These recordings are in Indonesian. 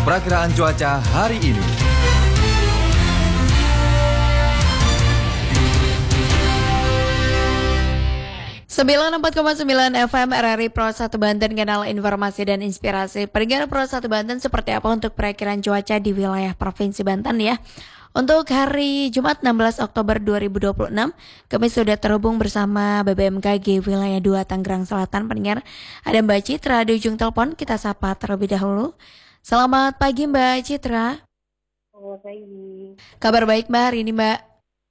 Perakiraan cuaca hari ini. Sembilan 4,9 FM RRI Pro 1 Banten, kanal informasi dan inspirasi. Pendengar Pro 1 Banten, seperti apa untuk perakiraan cuaca di wilayah Provinsi Banten ya? Untuk hari Jumat 16 Oktober 2026, kami sudah terhubung bersama BBMKG Wilayah 2 Tangerang Selatan. Pendengar, ada Mbak Citra di ujung telepon, kita sapa terlebih dahulu. Selamat pagi Mbak Citra. Selamat pagi. Kabar baik Mbak hari ini Mbak?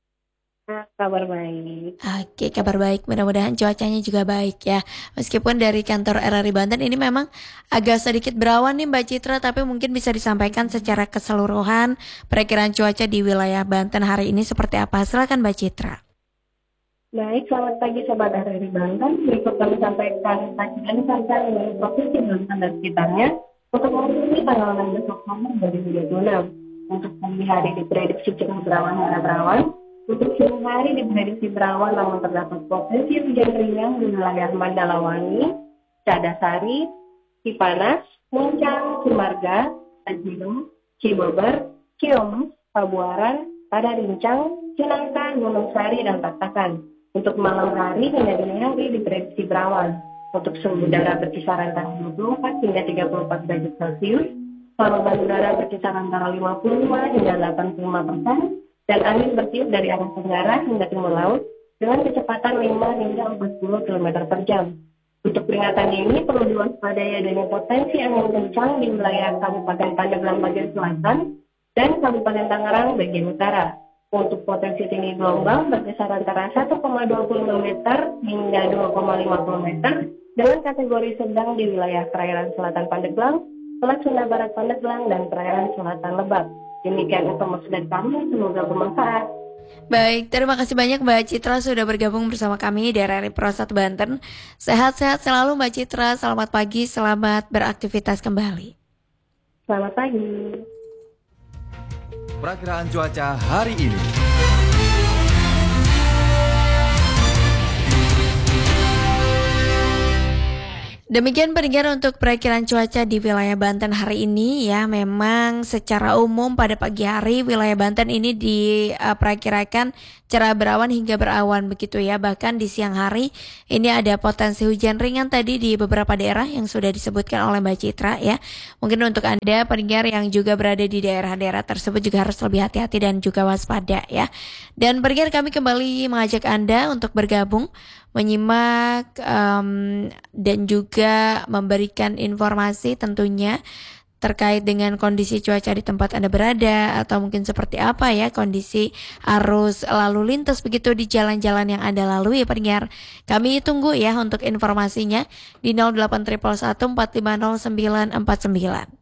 Kabar baik. Oke, kabar baik. Mudah-mudahan cuacanya juga baik ya. Meskipun dari kantor RRI Banten ini memang agak sedikit berawan nih Mbak Citra, tapi mungkin bisa disampaikan secara keseluruhan perakiraan cuaca di wilayah Banten hari ini seperti apa. Silakan Mbak Citra. Baik, selamat pagi Sobat RRI Banten. Berikut kami sampaikan tagihan cuaca dari Provinsi Banten dan sekitarnya untuk hari ini tanggal 16 Oktober 2026. Untuk pagi hari diprediksi cerah berawan hingga berawan. Untuk siang hari diprediksi berawan namun terdapat potensi hujan ringan di wilayah Mandalawangi, Cadasari, Cipanas, Muncang, Cimarga, Tajidung, Cibober, Ciamis, Pabuaran, Padarincang, Cinangka, Gunung Sari, dan Patakan. Untuk malam hari hingga dini hari diprediksi berawan. Untuk suhu udara berkisar antara 24 hingga 34 derajat Celcius, kelembaban udara berkisar antara 55 hingga 85%, dan angin bertiup dari arah tenggara hingga timur laut dengan kecepatan 5 hingga 40 km per jam. Untuk peringatan ini perlu diwaspadai adanya potensi angin kencang di wilayah Kabupaten Pandeglang bagian selatan dan Kabupaten Tangerang bagian utara. Untuk potensi tinggi gelombang berkisar antara 1,25 meter hingga 2,50 meter dengan kategori sedang di wilayah perairan selatan Pandeglang, Selat Sunda Barat Pandeglang, dan perairan selatan Lebak. Demikian informasi dari kami, semoga bermanfaat. Baik, terima kasih banyak Mbak Citra sudah bergabung bersama kami di RRI Pro 1 Banten. Sehat-sehat selalu Mbak Citra, selamat pagi, selamat beraktivitas kembali. Selamat pagi. Perakiraan cuaca hari ini. Demikian pendengar untuk perakiraan cuaca di wilayah Banten hari ini ya. Memang secara umum pada pagi hari wilayah Banten ini diperkirakan cerah berawan hingga berawan begitu ya. Bahkan di siang hari ini ada potensi hujan ringan tadi di beberapa daerah yang sudah disebutkan oleh Mbak Citra ya. Mungkin untuk Anda pendengar yang juga berada di daerah-daerah tersebut juga harus lebih hati-hati dan juga waspada ya. Dan pendengar, kami kembali mengajak Anda untuk bergabung menyimak dan juga memberikan informasi tentunya terkait dengan kondisi cuaca di tempat Anda berada atau mungkin seperti apa ya kondisi arus lalu lintas begitu di jalan-jalan yang Anda lalui ya pendengar. Kami tunggu ya untuk informasinya di 0811 450 949.